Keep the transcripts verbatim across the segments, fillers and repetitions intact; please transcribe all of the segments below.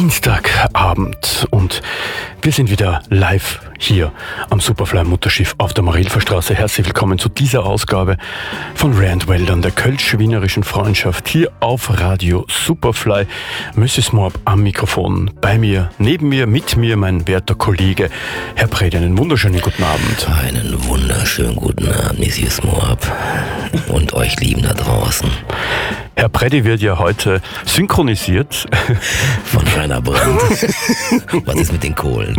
Dienstagabend und wir sind wieder live hier am Superfly Mutterschiff auf der Marilferstraße. Herzlich willkommen zu dieser Ausgabe von Rare and Well, der kölsch-wienerischen Freundschaft hier auf Radio Superfly. Misses Moab am Mikrofon, bei mir, neben mir, mit mir mein werter Kollege, Herr Predi. Einen wunderschönen guten Abend. Einen wunderschönen guten Abend, Misses Moab und euch Lieben da draußen. Herr Predi wird ja heute synchronisiert. Von Rainer Brandt. Was ist mit den Kohlen?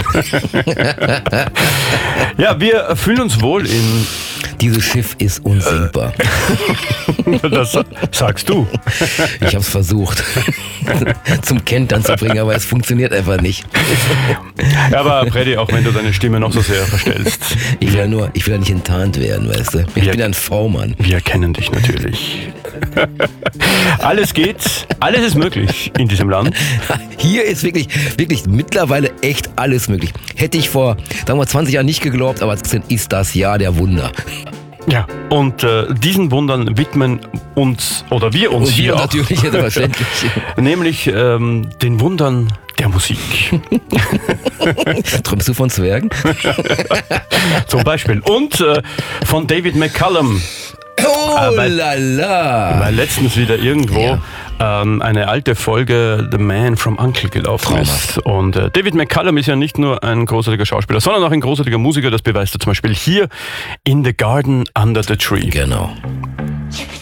Ja, wir fühlen uns wohl in... Dieses Schiff ist unsinkbar. Das sagst du. Ich hab's versucht, zum Kentern zu bringen, aber es funktioniert einfach nicht. Ja, aber Predi, auch wenn du deine Stimme noch so sehr verstellst. Ich will ja nur, ich will ja nicht enttarnt werden, weißt du. Ich wir, bin ein V-Mann. Wir kennen dich natürlich. Alles geht, alles ist möglich in diesem Land. Hier ist wirklich, wirklich mittlerweile echt alles möglich. Hätte ich vor, sagen wir, zwanzig Jahren nicht geglaubt, aber es ist das Jahr der Wunder. Ja, und äh, diesen Wundern widmen uns, oder wir uns und wir hier auch, natürlich, selbstverständlich. nämlich ähm, den Wundern der Musik. Träumst du von Zwergen? Zum Beispiel. Und äh, von David McCallum. Oh äh, weil, la la! Weil letztens wieder irgendwo ja. ähm, eine alte Folge The Man from Uncle gelaufen Traumhaft. ist. Und äh, David McCallum ist ja nicht nur ein großartiger Schauspieler, sondern auch ein großartiger Musiker. Das beweist er zum Beispiel hier in The Garden Under the Tree. Genau.